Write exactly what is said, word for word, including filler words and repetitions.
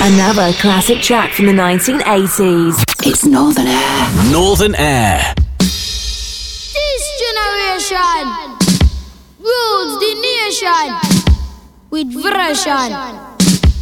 Another classic track from the nineteen eighties. It's Northern Air. Northern Air. This generation rules the nation with version.